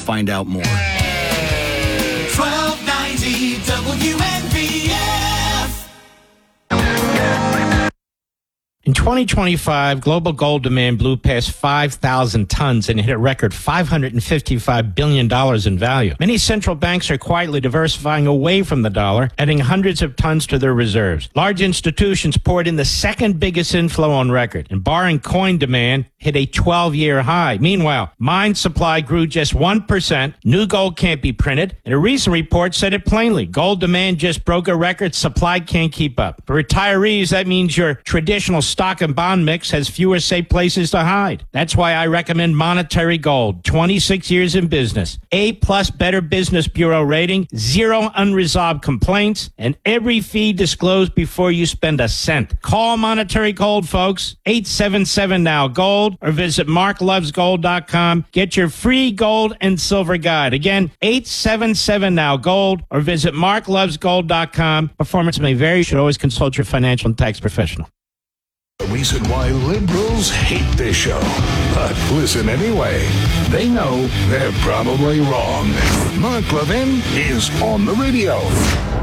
Find out more. 1290 WNBF. In 2025, global gold demand blew past 5,000 tons and hit a record $555 billion in value. Many central banks are quietly diversifying away from the dollar, adding hundreds of tons to their reserves. Large institutions poured in the second biggest inflow on record, and barring coin demand hit a 12-year high. Meanwhile, mine supply grew just 1%. New gold can't be printed, and a recent report said it plainly. Gold demand just broke a record. Supply can't keep up. For retirees, that means your traditional stock and bond mix has fewer safe places to hide. That's why I recommend Monetary Gold. 26 years in business. A+ Better Business Bureau rating, 0 unresolved complaints, and every fee disclosed before you spend a cent. Call Monetary Gold, folks. 877-NOW-GOLD or visit marklovesgold.com. Get your free gold and silver guide. Again, 877-NOW-GOLD or visit marklovesgold.com. Performance may vary. You should always consult your financial and tax professional. The reason why liberals hate this show. But listen anyway. They know they're probably wrong. Mark Levin is on the radio.